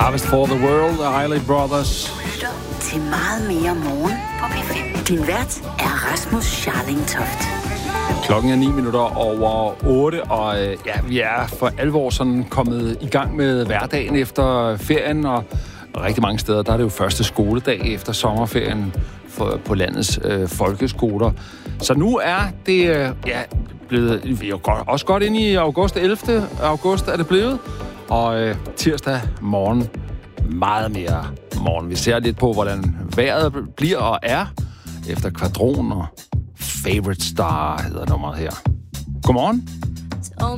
Harvest for the World af Isley Brothers. Lytter til meget mere morgen på P5. Din vært er Rasmus Scharling Toft. Klokken er 9 minutter over 8, og vi er for alvor sådan kommet i gang med hverdagen efter ferien, og rigtig mange steder, der er det jo første skoledag efter sommerferien på landets folkeskoler. Så nu er det blevet, vi er jo også godt inde i august, 11. august er det blevet, og tirsdag morgen meget mere morgen. Vi ser lidt på, hvordan vejret bliver og er efter Kvadron og Favorite Star hedder nummeret her. Godmorgen.